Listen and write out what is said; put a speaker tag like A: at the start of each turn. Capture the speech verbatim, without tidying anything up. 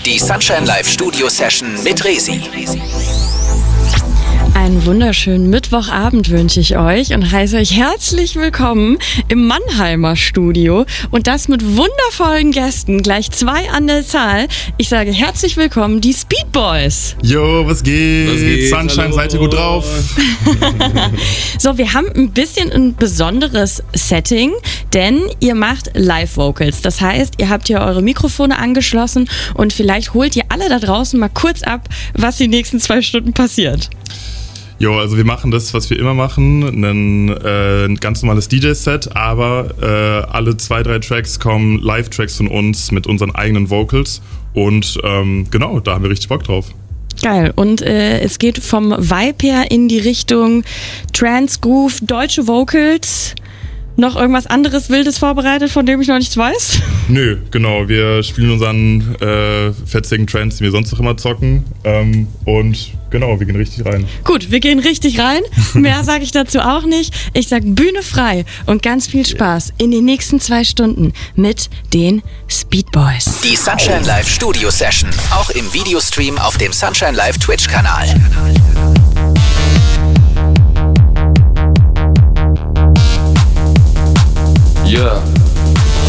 A: Die Sunshine Live Studio Session mit Resi.
B: Einen wunderschönen Mittwochabend wünsche ich euch und heiße euch herzlich willkommen im Mannheimer Studio und das mit wundervollen Gästen, gleich zwei an der Zahl. Ich sage herzlich willkommen, die Speed Boys.
C: Jo, was geht?
D: Was geht?
C: Sunshine,
D: Hallo.
C: seid ihr gut drauf?
B: So, wir haben ein bisschen ein besonderes Setting, denn ihr macht Live-Vocals. Das heißt, ihr habt hier eure Mikrofone angeschlossen und vielleicht holt ihr alle da draußen mal kurz ab, was die nächsten zwei Stunden passiert.
C: Jo, also wir machen das, was wir immer machen, ein, äh, ein ganz normales D J-Set, aber äh, alle zwei, drei Tracks kommen Live-Tracks von uns mit unseren eigenen Vocals und ähm, genau, da haben wir richtig Bock drauf.
B: Geil. Und äh, es geht vom Vibe her in die Richtung Trance, Groove, deutsche Vocals. Noch irgendwas anderes Wildes vorbereitet, von dem ich noch nichts weiß?
C: Nö, genau, wir spielen unseren äh, fetzigen Trance, den wir sonst noch immer zocken ähm, und genau, wir gehen richtig rein.
B: Gut, wir gehen richtig rein. Mehr sage ich dazu auch nicht. Ich sage Bühne frei und ganz viel Spaß in den nächsten zwei Stunden mit den Speed Boys.
A: Die Sunshine Live Studio Session, auch im Videostream auf dem Sunshine Live Twitch-Kanal.